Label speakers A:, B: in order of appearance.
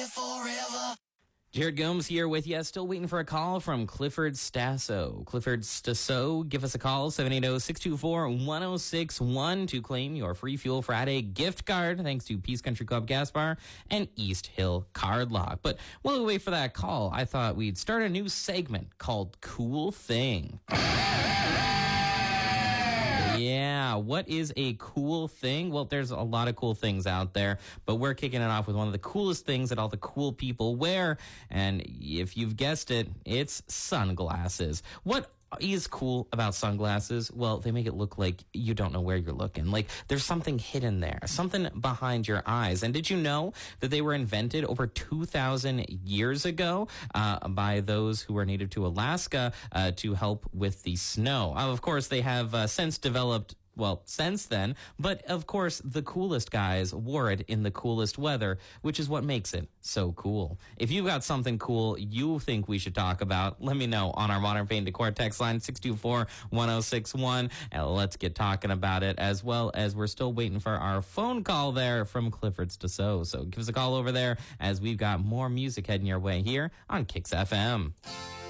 A: Jared Gomes here with you. Still waiting for a call from Clifford Stasso. Clifford Stasso, give us a call, 780-624-1061 to claim your Free Fuel Friday gift card, thanks to Peace Country Club Gas Bar and East Hill Card Lock. But while we wait for that call, I thought we'd start a new segment called Cool Thing. Yeah, what is a cool thing? Well, there's a lot of cool things out there, but we're kicking it off with one of the coolest things that all the cool people wear. And if you've guessed it, it's sunglasses. What is cool about sunglasses? Well, they make it look like you don't know where you're looking. Like there's something hidden there, something behind your eyes. And did you know that they were invented over 2,000 years ago by those who were native to Alaska to help with the snow? Of course, they have since developed since then, but of course the coolest guys wore it in the coolest weather, which is what makes it so cool. If you've got something cool you think we should talk about, let me know on our Modern Paint Decor text line 624-1061, and let's get talking about it, as well as we're still waiting for our phone call there from Clifford Stasso. So give us a call over there as we've got more music heading your way here on Kicks FM.